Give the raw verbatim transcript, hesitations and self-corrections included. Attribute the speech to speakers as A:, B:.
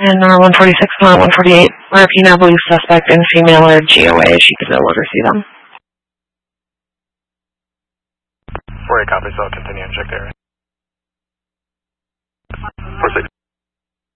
A: And uh, one forty-six, uh, one forty-eight, R P now believes suspect in female or G O A. She can no longer see them.
B: four eight copies, I'll continue and check the area.